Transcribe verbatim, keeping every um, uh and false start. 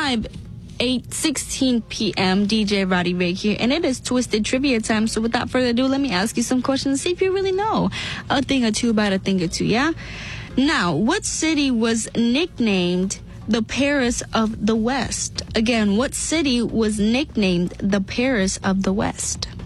subscribe. eight sixteen p.m. D J Roddy Ray here, and it is Twisted Trivia time. So without further ado, let me ask you some questions, see if you really know a thing or two about a thing or two, yeah? Now, what city was nicknamed the Paris of the West? Again, what city was nicknamed the Paris of the West?